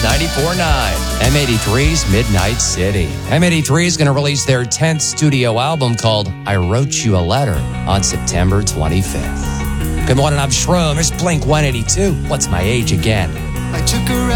94.9, M83's Midnight City. M83 is going to release their 10th studio album called I Wrote You a Letter on September 25th. Good morning, I'm Shroom. Here's Blink 182. What's my age again? I took her